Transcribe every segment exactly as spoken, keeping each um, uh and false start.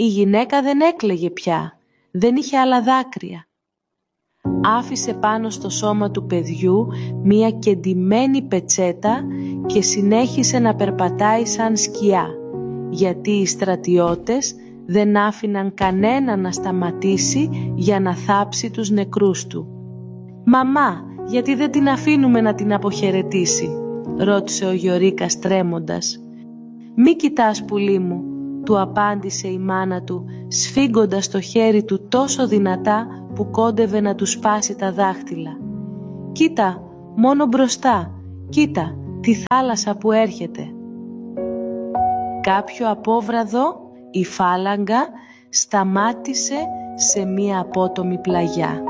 Η γυναίκα δεν έκλαιγε πια, δεν είχε άλλα δάκρυα. Άφησε πάνω στο σώμα του παιδιού μία κεντυμένη πετσέτα και συνέχισε να περπατάει σαν σκιά, γιατί οι στρατιώτες δεν άφηναν κανένα να σταματήσει για να θάψει τους νεκρούς του. «Μαμά, γιατί δεν την αφήνουμε να την αποχαιρετήσει?» ρώτησε ο Γιορίκας τρέμοντας. «Μη κοιτάς, πουλί μου», του απάντησε η μάνα του, σφίγγοντας το χέρι του τόσο δυνατά που κόντευε να του σπάσει τα δάχτυλα. «Κοίτα, μόνο μπροστά, κοίτα, τη θάλασσα που έρχεται». Κάποιο απόβραδο η φάλαγγα σταμάτησε σε μία απότομη πλαγιά.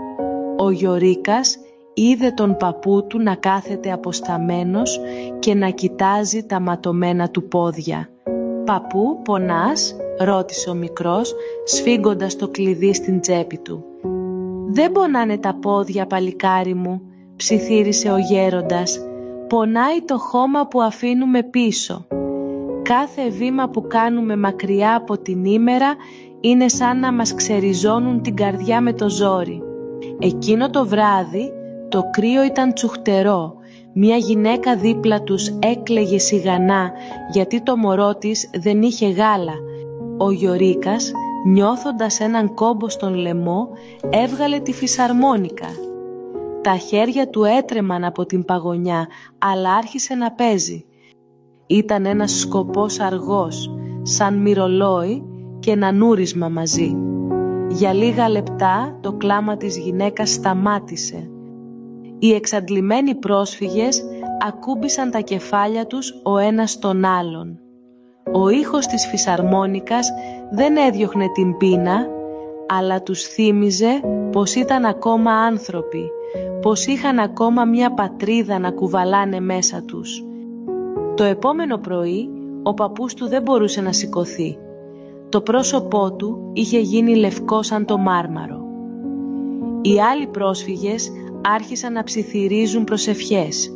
Ο Γιορίκας είδε τον παππού του να κάθεται αποσταμένος και να κοιτάζει τα ματωμένα του πόδια. «Παππού, πονάς?» ρώτησε ο μικρός, σφίγγοντας το κλειδί στην τσέπη του. «Δεν πονάνε τα πόδια, παλικάρι μου», ψιθύρισε ο γέροντας. «Πονάει το χώμα που αφήνουμε πίσω. Κάθε βήμα που κάνουμε μακριά από την ήμερα είναι σαν να μας ξεριζώνουν την καρδιά με το ζόρι». Εκείνο το βράδυ το κρύο ήταν τσουχτερό. Μια γυναίκα δίπλα τους έκλαιγε σιγανά γιατί το μωρό της δεν είχε γάλα. Ο Γιορίκας, νιώθοντας έναν κόμπο στον λαιμό, έβγαλε τη φυσαρμόνικα. Τα χέρια του έτρεμαν από την παγωνιά, αλλά άρχισε να παίζει. Ήταν ένας σκοπός αργός, σαν μυρολόι και ένα νούρισμα μαζί. Για λίγα λεπτά το κλάμα της γυναίκας σταμάτησε. Οι εξαντλημένοι πρόσφυγες ακούμπησαν τα κεφάλια τους ο ένας στον άλλον. Ο ήχος της φυσαρμόνικας δεν έδιωχνε την πείνα, αλλά τους θύμιζε πως ήταν ακόμα άνθρωποι, πως είχαν ακόμα μια πατρίδα να κουβαλάνε μέσα τους. Το επόμενο πρωί ο παππούς του δεν μπορούσε να σηκωθεί. Το πρόσωπό του είχε γίνει λευκό σαν το μάρμαρο. Οι άλλοι πρόσφυγες άρχισαν να ψιθυρίζουν προσευχές.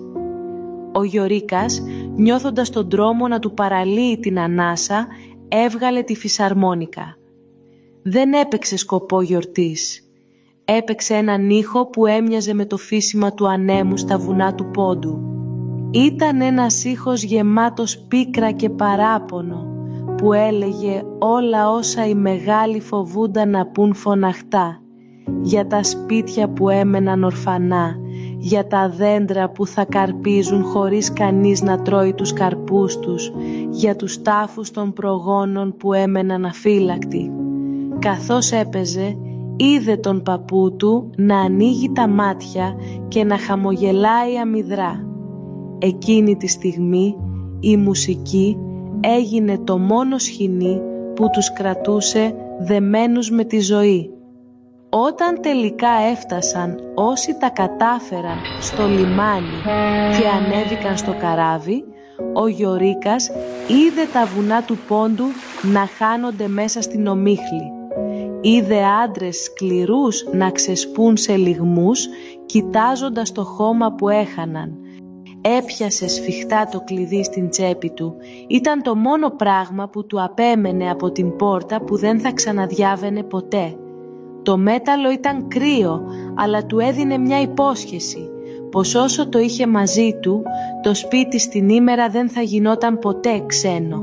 Ο Γιορίκας, νιώθοντας τον τρόμο να του παραλύει την ανάσα, έβγαλε τη φυσαρμόνικα. Δεν έπαιξε σκοπό γιορτής. Έπαιξε έναν ήχο που έμοιαζε με το φύσιμα του ανέμου στα βουνά του Πόντου. Ήταν ένας ήχος γεμάτος πίκρα και παράπονο, που έλεγε όλα όσα οι μεγάλοι φοβούνταν να πουν φωναχτά, για τα σπίτια που έμεναν ορφανά, για τα δέντρα που θα καρπίζουν χωρίς κανείς να τρώει τους καρπούς τους, για τους τάφους των προγόνων που έμεναν αφύλακτοι. Καθώς έπαιζε, είδε τον παππού του να ανοίγει τα μάτια και να χαμογελάει αμυδρά. Εκείνη τη στιγμή η μουσική έγινε το μόνο σχοινί που τους κρατούσε δεμένους με τη ζωή. Όταν τελικά έφτασαν όσοι τα κατάφεραν στο λιμάνι και ανέβηκαν στο καράβι, ο Γιορίκας είδε τα βουνά του Πόντου να χάνονται μέσα στην ομίχλη. Είδε άντρες σκληρούς να ξεσπούν σε λυγμούς, κοιτάζοντας το χώμα που έχαναν. Έπιασε σφιχτά το κλειδί στην τσέπη του. Ήταν το μόνο πράγμα που του απέμενε από την πόρτα που δεν θα ξαναδιάβαινε ποτέ. Το μέταλλο ήταν κρύο, αλλά του έδινε μια υπόσχεση, πως όσο το είχε μαζί του, το σπίτι στην ήμερα δεν θα γινόταν ποτέ ξένο.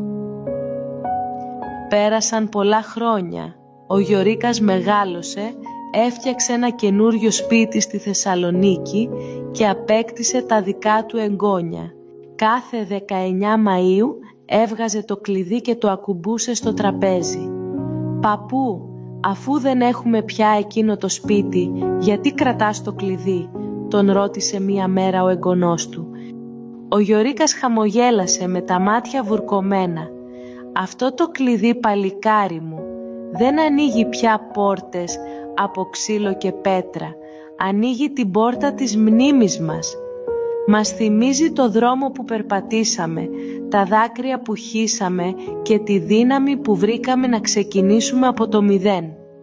Πέρασαν πολλά χρόνια. Ο Γιορίκας μεγάλωσε, έφτιαξε ένα καινούριο σπίτι στη Θεσσαλονίκη και απέκτησε τα δικά του εγγόνια. Κάθε δεκαεννιά Μαΐου έβγαζε το κλειδί και το ακουμπούσε στο τραπέζι. «Παππού, αφού δεν έχουμε πια εκείνο το σπίτι, γιατί κρατάς το κλειδί?» τον ρώτησε μία μέρα ο εγγονός του. Ο Γιορίκας χαμογέλασε με τα μάτια βουρκωμένα. «Αυτό το κλειδί, παλικάρι μου, δεν ανοίγει πια πόρτες από ξύλο και πέτρα. Ανοίγει την πόρτα της μνήμης μας. Μας θυμίζει το δρόμο που περπατήσαμε, τα δάκρυα που χύσαμε και τη δύναμη που βρήκαμε να ξεκινήσουμε από το μηδέν.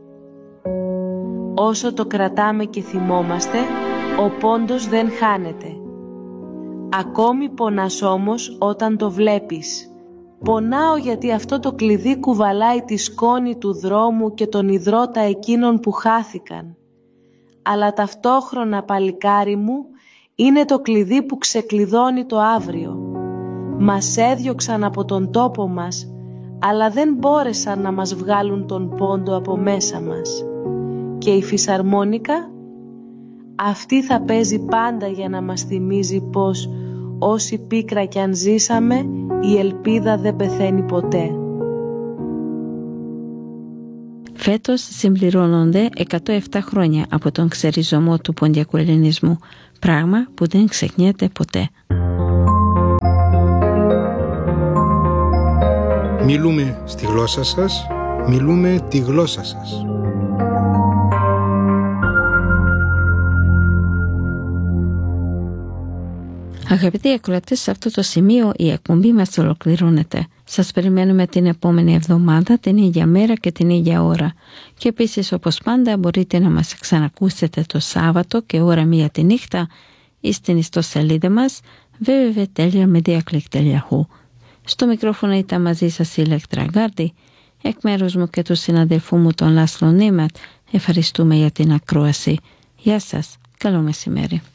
Όσο το κρατάμε και θυμόμαστε, ο πόντος δεν χάνεται. Ακόμη πονάς όμως όταν το βλέπεις. Πονάω γιατί αυτό το κλειδί κουβαλάει τη σκόνη του δρόμου και τον ιδρώτα εκείνων που χάθηκαν. Αλλά ταυτόχρονα, παλικάρι μου, είναι το κλειδί που ξεκλειδώνει το αύριο. Μας έδιωξαν από τον τόπο μας, αλλά δεν μπόρεσαν να μας βγάλουν τον πόντο από μέσα μας. Και η φυσαρμόνικα, αυτή θα παίζει πάντα για να μας θυμίζει πως όση πίκρα κι αν ζήσαμε, η ελπίδα δεν πεθαίνει ποτέ. Φέτος συμπληρώνονται εκατόν επτά χρόνια από τον ξεριζωμό του ποντιακού ελληνισμού, πράγμα που δεν ξεχνιέται ποτέ. Μιλούμε στη γλώσσα σας, μιλούμε τη γλώσσα σας. Αγαπητοί ακροατές, σε αυτό το σημείο η εκπομπή μας ολοκληρώνεται. Σας περιμένουμε την επόμενη εβδομάδα, την ίδια μέρα και την ίδια ώρα. Και επίσης, όπως πάντα, μπορείτε να μας ξανακούσετε το Σάββατο και ώρα μία τη νύχτα ή στην ιστοσελίδα μας double-u double-u double-u τελεία mediaclick τελεία hu. Στο μικρόφωνο ήταν μαζί σας η Ηλέκτρα Γκάρντι. Εκ μέρους μου και του συναδελφού μου τον Λάσλο Νίματ, ευχαριστούμε για την ακρόαση. Γεια σας, καλό μεσημέρι.